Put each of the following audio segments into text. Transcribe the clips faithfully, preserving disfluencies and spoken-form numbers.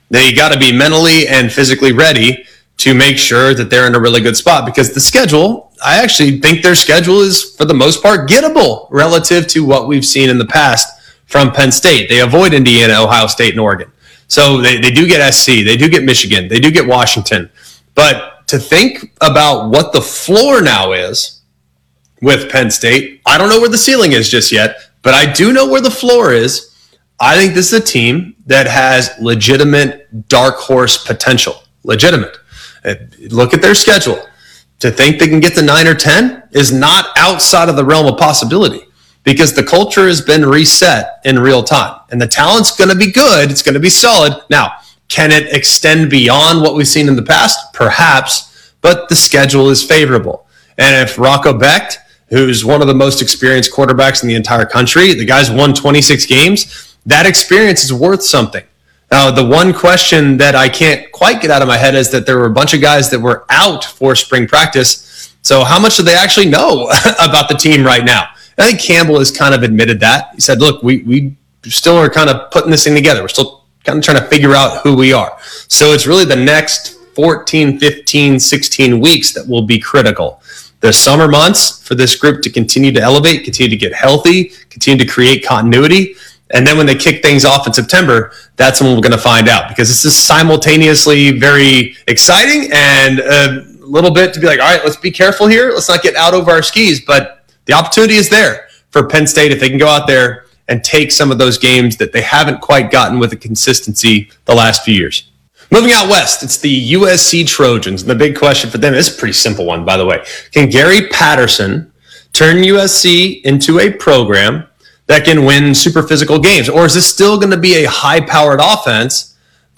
They got to be mentally and physically ready to make sure that they're in a really good spot, because the schedule, I actually think their schedule is, for the most part, gettable relative to what we've seen in the past from Penn State. They avoid Indiana, Ohio State, and Oregon. So they, they do get S C, they do get Michigan, they do get Washington. But to think about what the floor now is with Penn State, I don't know where the ceiling is just yet, but I do know where the floor is. I think this is a team that has legitimate dark horse potential. Legitimate. Look at their schedule. To think they can get to nine or ten is not outside of the realm of possibility, because the culture has been reset in real time. And the talent's going to be good. It's going to be solid. Now, can it extend beyond what we've seen in the past? Perhaps, but the schedule is favorable. And if Rocco Becht, who's one of the most experienced quarterbacks in the entire country, the guy's won twenty-six games, that experience is worth something. Now, the one question that I can't quite get out of my head is that there were a bunch of guys that were out for spring practice. So how much do they actually know about the team right now? I think Campbell has kind of admitted that. He said, look, we, we still are kind of putting this thing together. We're still kind of trying to figure out who we are. So it's really the next fourteen, fifteen, sixteen weeks that will be critical. The summer months for this group to continue to elevate, continue to get healthy, continue to create continuity. And then when they kick things off in September, that's when we're going to find out, because this is simultaneously very exciting and a little bit to be like, all right, let's be careful here. Let's not get out over our skis. But the opportunity is there for Penn State if they can go out there and take some of those games that they haven't quite gotten with the consistency the last few years. Moving out west, it's the U S C Trojans. And the big question for them is a pretty simple one, by the way. Can Gary Patterson turn U S C into a program that can win super physical games? Or is this still going to be a high-powered offense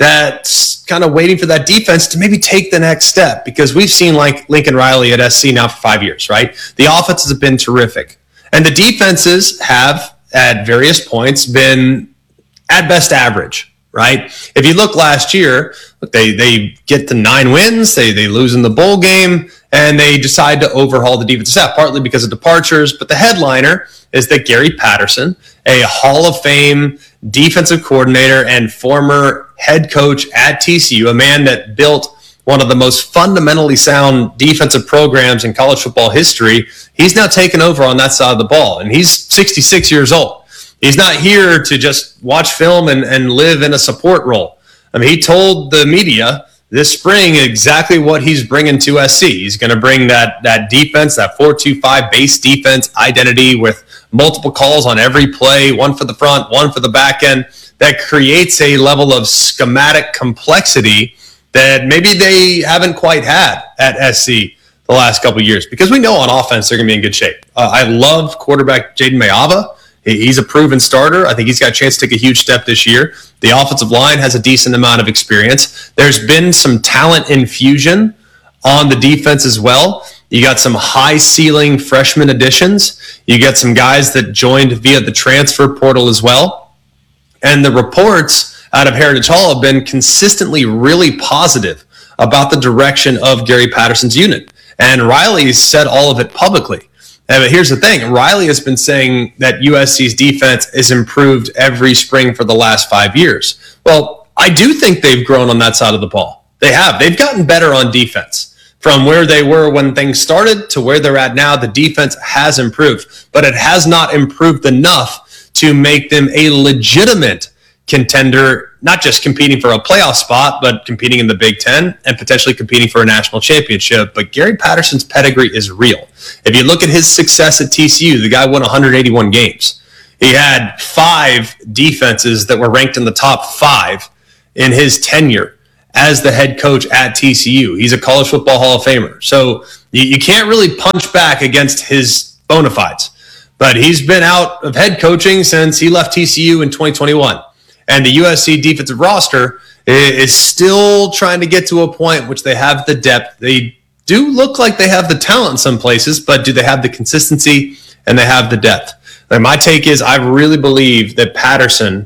that's kind of waiting for that defense to maybe take the next step? Because we've seen like Lincoln Riley at S C now for five years, right? The offenses have been terrific. And the defenses have, at various points, been at best average, right? If you look last year, they they get to nine wins, they they lose in the bowl game, and they decide to overhaul the defensive staff, partly because of departures. But the headliner is that Gary Patterson, a Hall of Fame defensive coordinator and former head coach at T C U, a man that built one of the most fundamentally sound defensive programs in college football history, he's now taken over on that side of the ball. And he's sixty-six years old. He's not here to just watch film and, and live in a support role. I mean, he told the media this spring exactly what he's bringing to S C. He's going to bring that that defense, that four two five base defense identity with multiple calls on every play, one for the front, one for the back end, that creates a level of schematic complexity that maybe they haven't quite had at S C the last couple of years. Because we know on offense they're going to be in good shape. Uh, I love quarterback Jaden Mayava. He's a proven starter. I think he's got a chance to take a huge step this year. The offensive line has a decent amount of experience. There's been some talent infusion on the defense as well. You got some high ceiling freshman additions. You got some guys that joined via the transfer portal as well. And the reports out of Heritage Hall have been consistently really positive about the direction of Gary Patterson's unit. And Riley said all of it publicly. But here's the thing. Riley has been saying that U S C's defense is improved every spring for the last five years. Well, I do think they've grown on that side of the ball. They have. They've gotten better on defense. From where they were when things started to where they're at now, the defense has improved. But it has not improved enough to make them a legitimate contender, not just competing for a playoff spot, but competing in the Big Ten and potentially competing for a national championship. But Gary Patterson's pedigree is real. If you look at his success at T C U, the guy won one hundred eighty-one games. He had five defenses that were ranked in the top five in his tenure as the head coach at T C U. He's a college football Hall of Famer. So you, you can't really punch back against his bona fides. But he's been out of head coaching since he left T C U in twenty twenty-one. And the U S C defensive roster is still trying to get to a point which they have the depth. They do look like they have the talent in some places, but do they have the consistency and they have the depth? And my take is I really believe that Patterson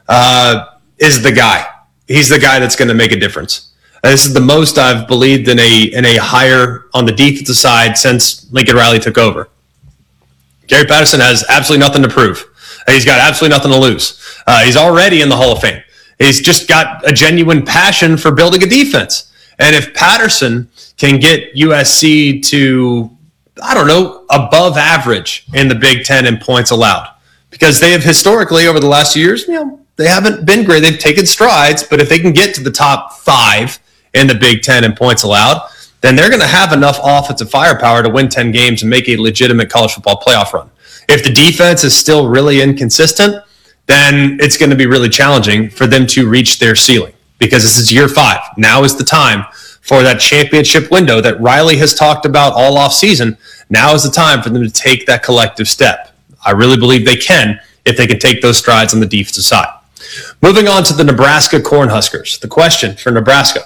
uh, is the guy. He's the guy that's going to make a difference. And this is the most I've believed in a in a hire on the defensive side since Lincoln Riley took over. Gary Patterson has absolutely nothing to prove. He's got absolutely nothing to lose. Uh, he's already in the Hall of Fame. He's just got a genuine passion for building a defense. And if Patterson can get U S C to, I don't know, above average in the Big Ten in points allowed, because they have historically over the last few years, you know, they haven't been great. They've taken strides, but if they can get to the top five in the Big Ten in points allowed, then they're going to have enough offensive firepower to win ten games and make a legitimate college football playoff run. If the defense is still really inconsistent, then it's going to be really challenging for them to reach their ceiling, because this is year five. Now is the time for that championship window that Riley has talked about all off season. Now is the time for them to take that collective step. I really believe they can if they can take those strides on the defensive side. Moving on to the Nebraska Cornhuskers. The question for Nebraska: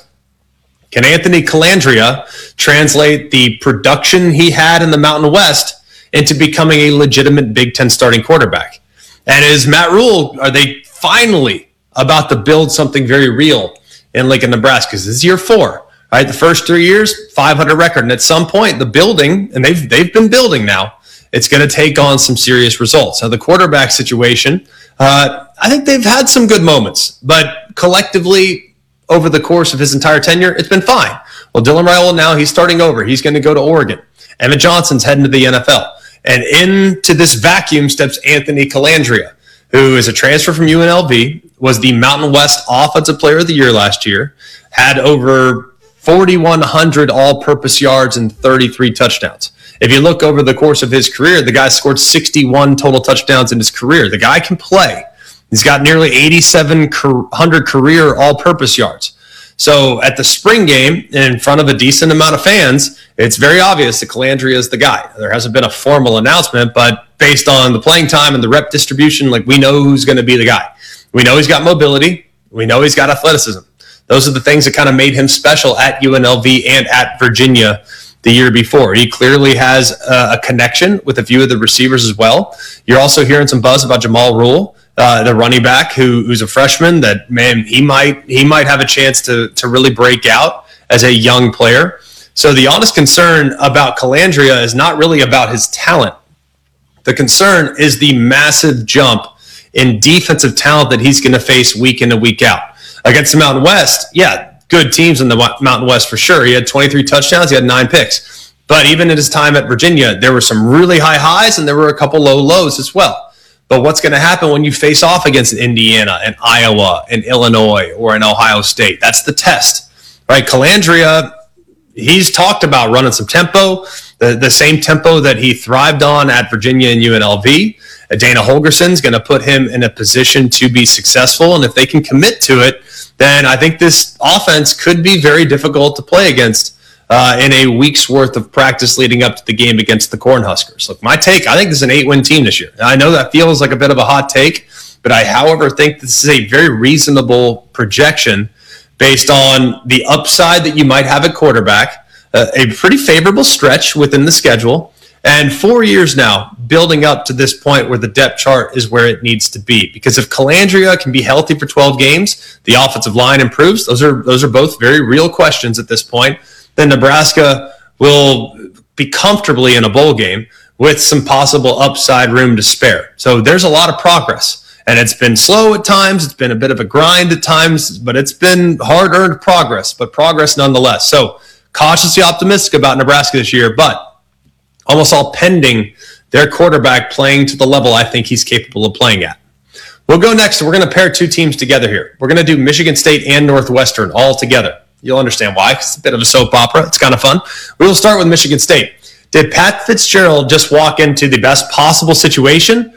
can Anthony Colandrea translate the production he had in the Mountain West into becoming a legitimate Big Ten starting quarterback? And is Matt Rule, are they finally about to build something very real in Lincoln, Nebraska? This is year four, right? The first three years, five hundred record. And at some point, the building, and they've they've been building now, it's going to take on some serious results. Now, the quarterback situation, uh, I think they've had some good moments, but collectively, over the course of his entire tenure, it's been fine. Well, Dylan Raiola now, he's starting over. He's going to go to Oregon. Emmett Johnson's heading to the N F L. And into this vacuum steps Anthony Colandrea, who is a transfer from U N L V, was the Mountain West Offensive Player of the Year last year, had over forty-one hundred all-purpose yards and thirty-three touchdowns. If you look over the course of his career, the guy scored sixty-one total touchdowns in his career. The guy can play. He's got nearly eighty-seven hundred career all-purpose yards. So at the spring game, in front of a decent amount of fans, it's very obvious that Colandrea is the guy. There hasn't been a formal announcement, but based on the playing time and the rep distribution, like, we know who's going to be the guy. We know he's got mobility. We know he's got athleticism. Those are the things that kind of made him special at U N L V and at Virginia the year before. He clearly has a, a connection with a few of the receivers as well. You're also hearing some buzz about Jamal Rule, Uh, the running back who, who's a freshman, that, man, he might he might have a chance to to really break out as a young player. So the honest concern about Colandrea is not really about his talent. The concern is the massive jump in defensive talent that he's going to face week in and week out. Against the Mountain West, yeah, good teams in the Mountain West for sure. He had twenty-three touchdowns, he had nine picks. But even in his time at Virginia, there were some really high highs and there were a couple low lows as well. But what's going to happen when you face off against Indiana and Iowa and Illinois or in Ohio State? That's the test, right? Colandrea, he's talked about running some tempo, the, the same tempo that he thrived on at Virginia and U N L V. Dana Holgerson's going to put him in a position to be successful. And if they can commit to it, then I think this offense could be very difficult to play against Uh, in a week's worth of practice leading up to the game against the Cornhuskers. Look, my take, I think this is an eight-win team this year. Now, I know that feels like a bit of a hot take, but I, however, think this is a very reasonable projection based on the upside that you might have at quarterback, uh, a pretty favorable stretch within the schedule, and four years now building up to this point where the depth chart is where it needs to be. Because if Colandrea can be healthy for twelve games, the offensive line improves. Those are those are both very real questions at this point. Then Nebraska will be comfortably in a bowl game with some possible upside room to spare. So there's a lot of progress. And it's been slow at times. It's been a bit of a grind at times, but it's been hard-earned progress, but progress nonetheless. So cautiously optimistic about Nebraska this year, but almost all pending their quarterback playing to the level I think he's capable of playing at. We'll go next. We're going to pair two teams together here. We're going to do Michigan State and Northwestern all together. You'll understand why. It's a bit of a soap opera. It's kind of fun. We will start with Michigan State. Did Pat Fitzgerald just walk into the best possible situation,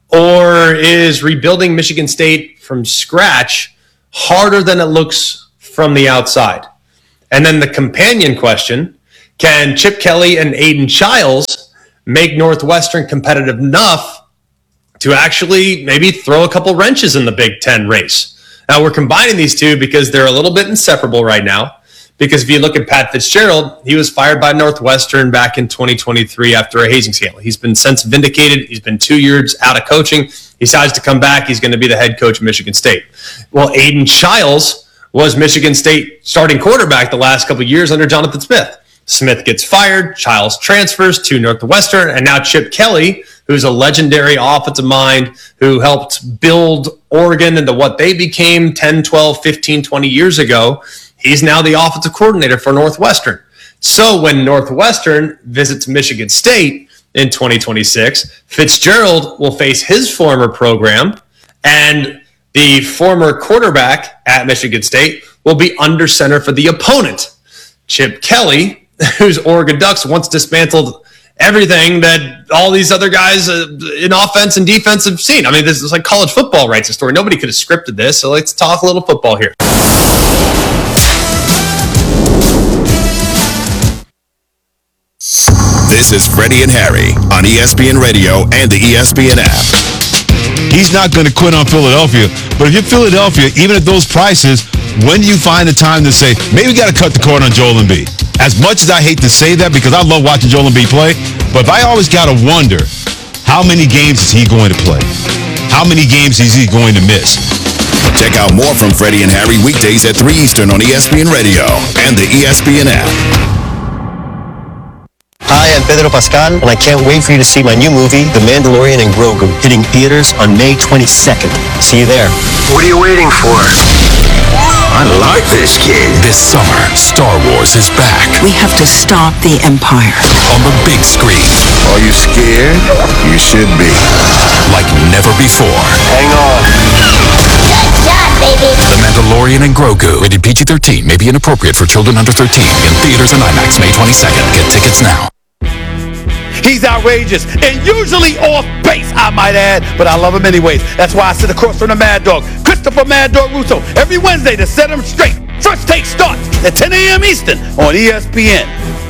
or is rebuilding Michigan State from scratch harder than it looks from the outside? And then the companion question, can Chip Kelly and Aiden Childs make Northwestern competitive enough to actually maybe throw a couple wrenches in the Big Ten race? Now, we're combining these two because they're a little bit inseparable right now. Because if you look at Pat Fitzgerald, he was fired by Northwestern back in twenty twenty-three after a hazing scandal. He's been since vindicated. He's been two years out of coaching. He decides to come back. He's going to be the head coach of Michigan State. Well, Aiden Childs was Michigan State starting quarterback the last couple of years under Jonathan Smith. Smith gets fired, Childs transfers to Northwestern, and now Chip Kelly, who's a legendary offensive mind who helped build Oregon into what they became ten, twelve, fifteen, twenty years ago. He's now the offensive coordinator for Northwestern. So when Northwestern visits Michigan State in twenty twenty-six, Fitzgerald will face his former program, and the former quarterback at Michigan State will be under center for the opponent. Chip Kelly, whose Oregon Ducks once dismantled everything that all these other guys uh, in offense and defense have seen. I mean, this is like college football writes a story. Nobody could have scripted this, so let's talk a little football here. This is Freddie and Harry on E S P N Radio and the E S P N app. He's not going to quit on Philadelphia, but if you're Philadelphia, even at those prices, when do you find the time to say, maybe we got to cut the cord on Joel Embiid? As much as I hate to say that because I love watching Joel Embiid play, but I always got to wonder, how many games is he going to play? How many games is he going to miss? Check out more from Freddie and Harry weekdays at three Eastern on E S P N Radio and the E S P N app. Hi, I'm Pedro Pascal, and I can't wait for you to see my new movie, The Mandalorian and Grogu, hitting theaters on May twenty-second. See you there. What are you waiting for? I like this kid. This summer, Star Wars is back. We have to stop the Empire. On the big screen. Are you scared? You should be. Like never before. Hang on. Good job, baby. The Mandalorian and Grogu. Rated P G thirteen. May be inappropriate for children under thirteen. In theaters and IMAX May twenty-second. Get tickets now. He's outrageous and usually off base, I might add, but I love him anyways. That's why I sit across from the Mad Dog, Christopher Mad Dog Russo, every Wednesday to set him straight. First Take starts at ten a.m. Eastern on E S P N.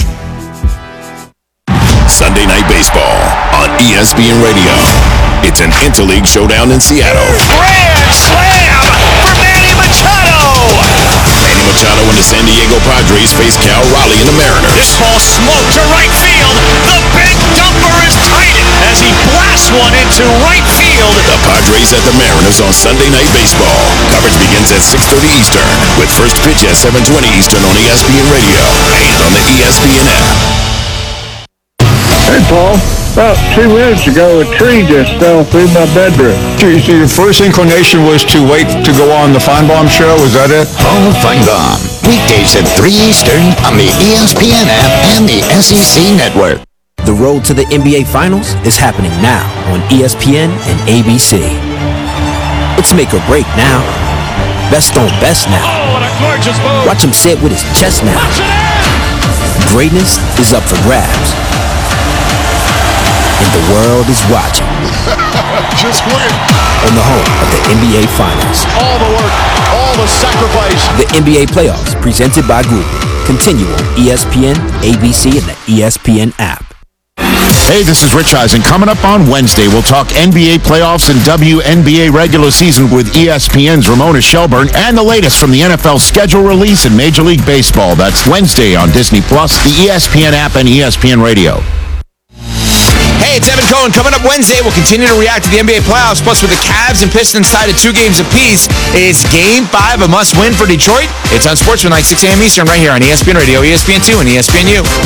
Sunday Night Baseball on E S P N Radio. It's an interleague showdown in Seattle. Grand slam for Manny Machado! Manny Machado and the San Diego Padres face Cal Raleigh and the Mariners. This ball smoked to right field. The big dumper is tightened as he blasts one into right field. The Padres at the Mariners on Sunday Night Baseball. Coverage begins at six thirty Eastern with first pitch at seven twenty Eastern on E S P N Radio and on the E S P N app. Hey, Paul. About two minutes ago, a tree just fell through my bedroom. Your first inclination was to wait to go on the Feinbaum show, is that it? Paul Feinbaum, weekdays at three Eastern on the E S P N app and the S E C network. The road to the N B A Finals is happening now on E S P N and A B C. It's make or break now. Best on best now. Oh, what a gorgeous move. Watch him sit with his chest now. Greatness is up for grabs. And the world is watching. Just win. On the home of the N B A Finals. All the work, all the sacrifice. The N B A Playoffs, presented by Google. Continue on E S P N, A B C, and the E S P N app. Hey, this is Rich Eisen. Coming up on Wednesday, we'll talk N B A playoffs and W N B A regular season with E S P N's Ramona Shelburne and the latest from the N F L schedule release and Major League Baseball. That's Wednesday on Disney Plus, the E S P N app, and E S P N Radio. Hey, it's Evan Cohen. Coming up Wednesday, we'll continue to react to the N B A playoffs. Plus, with the Cavs and Pistons tied at two games apiece, is Game five a must-win for Detroit? It's on Sportsman Night, six a.m. Eastern, right here on E S P N Radio, E S P N two, and E S P N U.